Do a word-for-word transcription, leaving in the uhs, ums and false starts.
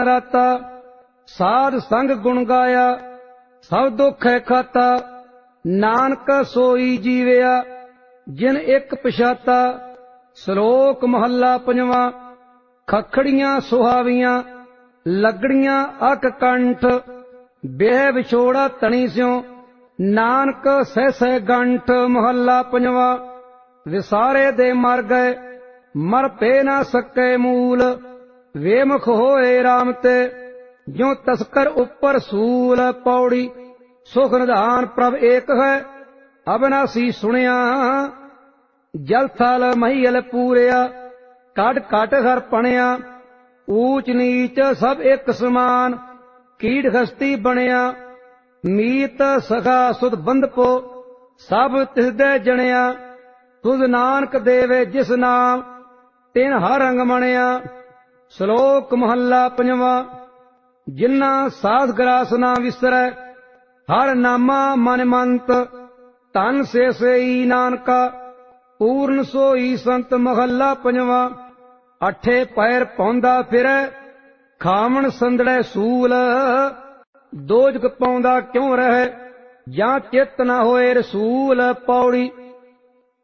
राता। साध संग गुण गाया सब दुख है खाता। नानक सोई जीवया जिन एक पछाता। श्लोक महला पंजवा। खखड़ियां सुहावियां लगड़ियां अक कंठ। बेह विछोड़ा तनी स्यों नानक सह सह गंठ। महला पंजवा। विसारे दे मर गए मर पे ना सके मूल। वेमुख होए राम ते ज्यों तस्कर उपर सूल। पौड़ी सुख निधान प्रभ एक है अविनाशी सुनिया। जल थल महियल पूरिया कट कट हर पणिया। ऊच नीच सब एक समान कीड़ हस्ती बनिया। मीत सखा सुध बंधपो सब तिसदे जनिया। तुझ नानक देवे जिस नाम तिन हर अंग मणिया। श्लोक महला पंजवा। जिन्ना साध ग्रास ना विसरै हर नामा मन मंत। धन से सेई नानका पूर्ण सोई संत। महला पंजवा। अठे पैर पौंदा फिरै खावण संदड़े सूल। दोजक पौंदा क्यों रहे जां चित न होए रसूल। पौड़ी